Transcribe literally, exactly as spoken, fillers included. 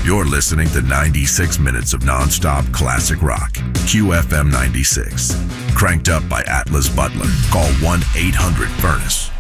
You're listening to ninety-six minutes of nonstop classic rock. Q F M ninety-six. Cranked up by Atlas Butler. Call one eight hundred furnace.